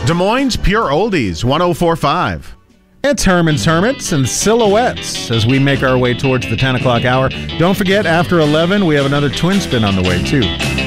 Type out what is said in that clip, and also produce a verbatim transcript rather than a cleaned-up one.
Des Moines Pure Oldies, one oh four point five. It's Herman's Hermits and Silhouettes as we make our way towards the ten o'clock hour. Don't forget, after eleven, we have another twin spin on the way, too.